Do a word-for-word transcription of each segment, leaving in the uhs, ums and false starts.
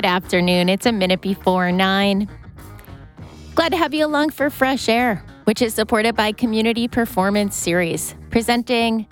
Good afternoon. It's a minute before nine. Glad to have you along for Fresh Air, which is supported by Community Performance Series, presenting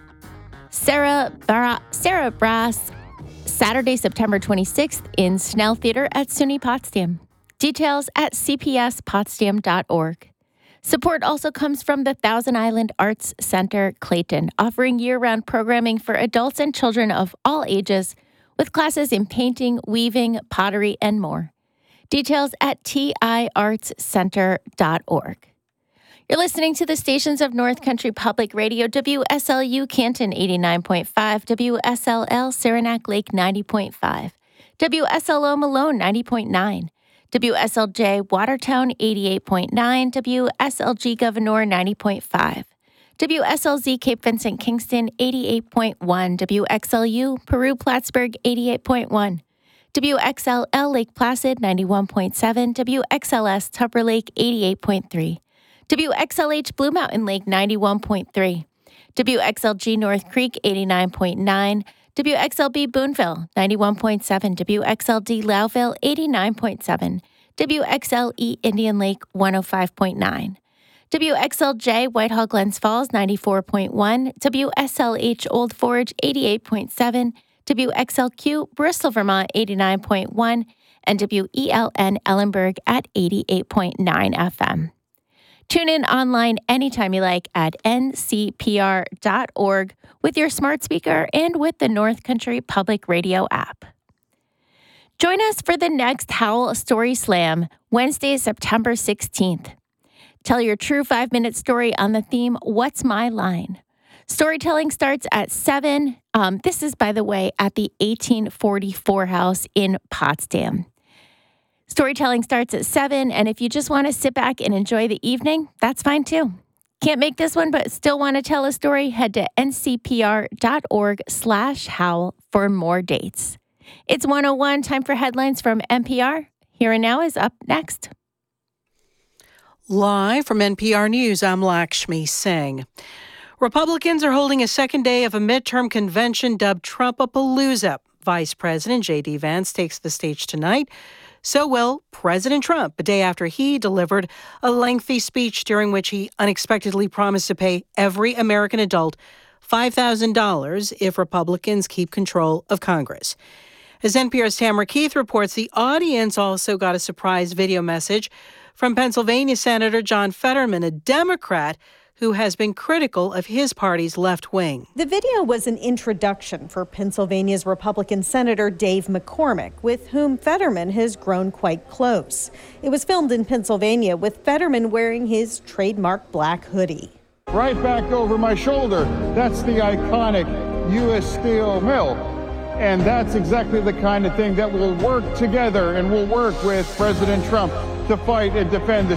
Sarah Bra- Sarah Brass Saturday, September twenty-sixth in Snell Theater at SUNY Potsdam. Details at c p s potsdam dot org. Support also comes from the Thousand Island Arts Center, Clayton, offering year-round programming for adults and children of all ages with classes in painting, weaving, pottery, and more. Details at t i arts center dot org. You're listening to the stations of North Country Public Radio, W S L U Canton eighty-nine point five, W S L L Saranac Lake ninety point five, W S L O Malone ninety point nine, W S L J Watertown eighty-eight point nine, W S L G Gouverneur ninety point five, W S L Z Cape Vincent Kingston eighty-eight point one, W X L U Peru Plattsburgh eighty-eight point one, W X L L Lake Placid ninety-one point seven, W X L S Tupper Lake eighty-eight point three, W X L H Blue Mountain Lake ninety-one point three, W X L G North Creek eighty-nine point nine, W X L B Boonville ninety-one point seven, W X L D Louville eighty-nine point seven, W X L E Indian Lake one oh five point nine, W X L J Whitehall Glens Falls ninety-four point one, W S L H Old Forge eighty-eight point seven, W X L Q Bristol, Vermont eighty-nine point one, and W E L N Ellenburg at eighty-eight point nine F M. Tune in online anytime you like at n c p r dot org with your smart speaker and with the North Country Public Radio app. Join us for the next Howl Story Slam, Wednesday, September sixteenth. Tell your true five-minute story on the theme, What's My Line? Storytelling starts at seven. Um, this is, by the way, at the eighteen forty-four House in Potsdam. Storytelling starts at seven, and if you just want to sit back and enjoy the evening, that's fine too. Can't make this one, but still want to tell a story? Head to n c p r dot org slash howl for more dates. It's one oh one, time for headlines from N P R. Here and Now is up next. Live from N P R News, I'm Lakshmi Singh. Republicans are holding a second day of a midterm convention dubbed Trump-a-Palooza. Vice President J D. Vance takes the stage tonight. So will President Trump, a day after he delivered a lengthy speech during which he unexpectedly promised to pay every American adult five thousand dollars if Republicans keep control of Congress. As N P R's Tamara Keith reports, the audience also got a surprise video message from Pennsylvania Senator John Fetterman, a Democrat who has been critical of his party's left wing. The video was an introduction for Pennsylvania's Republican Senator Dave McCormick, with whom Fetterman has grown quite close. It was filmed in Pennsylvania with Fetterman wearing his trademark black hoodie. Right back over my shoulder, that's the iconic U S Steel Mill. And that's exactly the kind of thing that will work together and will work with President Trump to fight and defend the